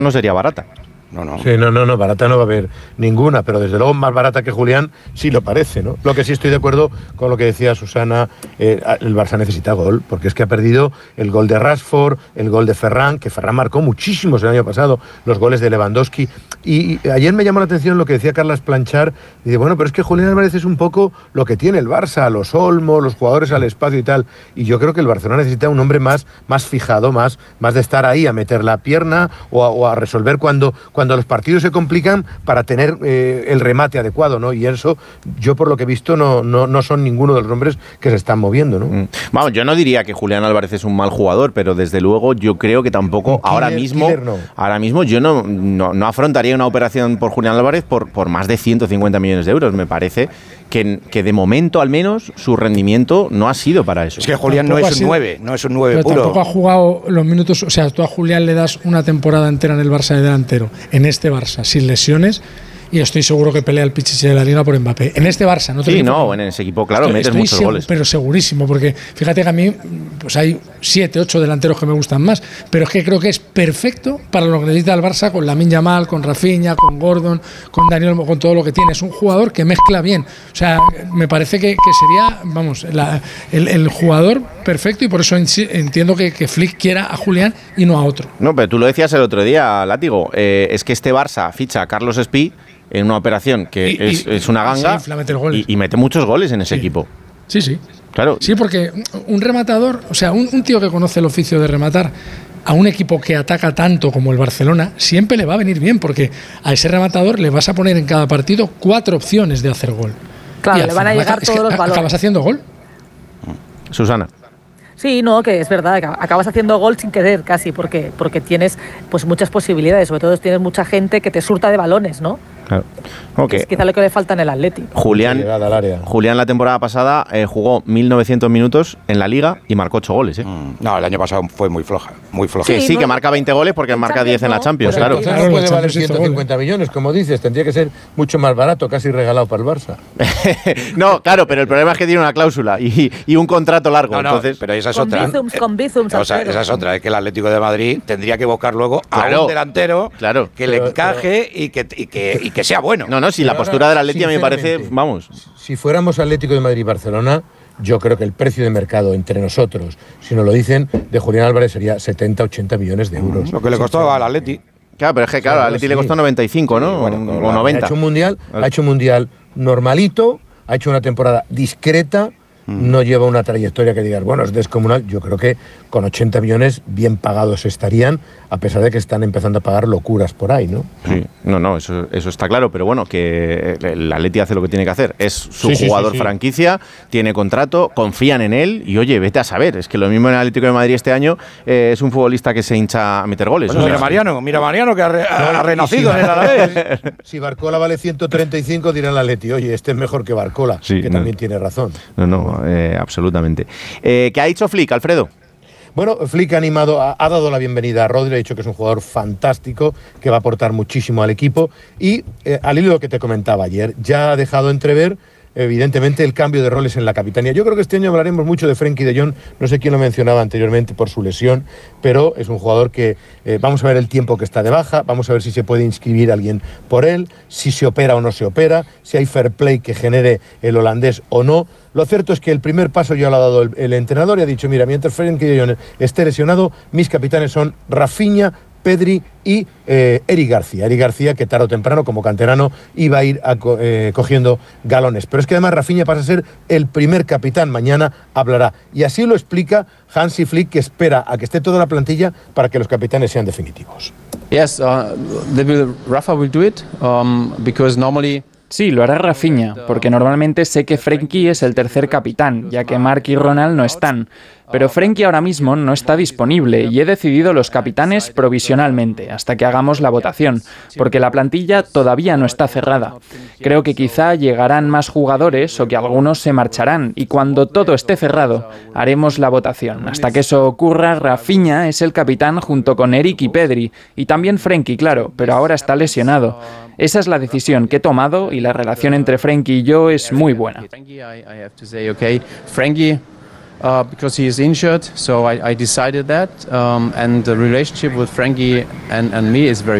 no sería barata. No. Sí, no, barata no va a haber ninguna, pero desde luego más barata que Julián sí lo parece, ¿no? Lo que sí estoy de acuerdo con lo que decía Susana, el Barça necesita gol, porque es que ha perdido el gol de Rashford, el gol de Ferran, que Ferran marcó muchísimos el año pasado, los goles de Lewandowski, y ayer me llamó la atención lo que decía Carles Planchar, y dice, bueno, pero es que Julián Álvarez es un poco lo que tiene el Barça, los Olmos, los jugadores al espacio y tal, y yo creo que el Barcelona necesita un hombre más fijado, más de estar ahí a meter la pierna o a resolver cuando los partidos se complican para tener el remate adecuado, ¿no? Y eso, yo por lo que he visto, no son ninguno de los nombres que se están moviendo, ¿no? Vamos, yo no diría que Julián Álvarez es un mal jugador, pero desde luego yo creo que tampoco ahora mismo yo no afrontaría una operación por Julián Álvarez por más de 150 millones de euros. Me parece que de momento al menos su rendimiento no ha sido para eso. Es que Julián no es un 9 pero puro. Tampoco ha jugado los minutos, o sea, tú a Julián le das una temporada entera en el Barça de delantero, en este Barça, sin lesiones, y estoy seguro que pelea el Pichichi de la Liga por Mbappé. En este Barça, no te Sí, no, en ese equipo, claro, metes muchos goles. Pero segurísimo, porque fíjate que a mí pues hay 7, 8 delanteros que me gustan más, pero es que creo que es perfecto para lo que necesita el Barça, con Lamine Yamal, con Rafinha, con Gordon, con Daniel, con todo lo que tiene. Es un jugador que mezcla bien. O sea, me parece que sería, vamos, el jugador perfecto, y por eso entiendo que Flick quiera a Julián y no a otro. No, pero tú lo decías el otro día, Látigo, es que este Barça ficha a Carlos Espí en una operación que es una ganga, y mete muchos goles en ese equipo. Sí. Claro. Sí, porque un rematador, o sea, un tío que conoce el oficio de rematar a un equipo que ataca tanto como el Barcelona, siempre le va a venir bien, porque a ese rematador le vas a poner en cada partido 4 opciones de hacer gol. Claro, le van a llegar todos los balones. Acabas haciendo gol. Susana. Sí, no, que es verdad, que acabas haciendo gol sin querer casi, porque tienes pues muchas posibilidades, sobre todo tienes mucha gente que te surta de balones, ¿no? Claro. Okay. Es quizá lo que le falta en el Atleti. Julián la temporada pasada jugó 1.900 minutos en la Liga y marcó 8 goles. No, el año pasado fue muy floja. Sí, que marca 20 goles porque marca 10 en la Champions, claro. No puede valer 150 millones, como dices, tendría que ser mucho más barato, casi regalado para el Barça. No, claro, pero el problema es que tiene una cláusula y un contrato largo. Entonces, pero esa es otra. Con Bizums, o sea, esa es otra, es que el Atlético de Madrid tendría que buscar luego a un delantero que le encaje y que sea bueno. No, si la postura del Atleti a mí me parece, vamos. Si fuéramos Atlético de Madrid y Barcelona, yo creo que el precio de mercado entre nosotros, si nos lo dicen, de Julián Álvarez sería 70-80 millones de euros. Lo que le costó al Atleti. Claro, pero es que al Atleti le costó 95, ¿no? Bueno, o 90. Ha hecho un mundial normalito, ha hecho una temporada discreta, no lleva una trayectoria que digas, bueno, es descomunal. Yo creo que con 80 millones bien pagados estarían, a pesar de que están empezando a pagar locuras por ahí, ¿no? Sí, no, eso está claro, pero bueno, que el Atleti hace lo que tiene que hacer. Es su jugador franquicia, tiene contrato, confían en él y, oye, vete a saber. Es que lo mismo en el Atlético de Madrid este año es un futbolista que se hincha a meter goles. Bueno, mira Mariano que ha renacido en el Alavés. Si Barcola vale 135, dirá el Atleti, oye, este es mejor que Barcola, que también tiene razón. No, absolutamente. ¿Qué ha dicho Flick, Alfredo? Bueno, Flick ha dado la bienvenida a Rodri, ha dicho que es un jugador fantástico, que va a aportar muchísimo al equipo, y al hilo de lo que te comentaba ayer, ya ha dejado entrever evidentemente el cambio de roles en la capitanía. Yo creo que este año hablaremos mucho de Frenkie de Jong, no sé quién lo mencionaba anteriormente por su lesión, pero es un jugador que vamos a ver el tiempo que está de baja, vamos a ver si se puede inscribir alguien por él, si se opera o no se opera, si hay fair play que genere el holandés o no. Lo cierto es que el primer paso ya lo ha dado el entrenador y ha dicho, mira, mientras Frenkie de Jong esté lesionado, mis capitanes son Rafinha, Pedri y Eric García. Eric García, que tarde o temprano, como canterano, iba a ir cogiendo galones. Pero es que además Rafinha pasa a ser el primer capitán. Mañana hablará. Y así lo explica Hansi Flick, que espera a que esté toda la plantilla para que los capitanes sean definitivos. Yes, Rafa will do it, because normally... Sí, lo hará Rafinha, porque normalmente sé que Frenkie es el tercer capitán, ya que Marc y Ronald no están. Pero Frenkie ahora mismo no está disponible y he decidido los capitanes provisionalmente, hasta que hagamos la votación, porque la plantilla todavía no está cerrada. Creo que quizá llegarán más jugadores o que algunos se marcharán, y cuando todo esté cerrado, haremos la votación. Hasta que eso ocurra, Rafinha es el capitán junto con Eric y Pedri, y también Frenkie, claro, pero ahora está lesionado. Esa es la decisión que he tomado y la relación entre Frenkie y yo es muy buena. because he is injured. So I decided that, and the relationship with Frankie and me is very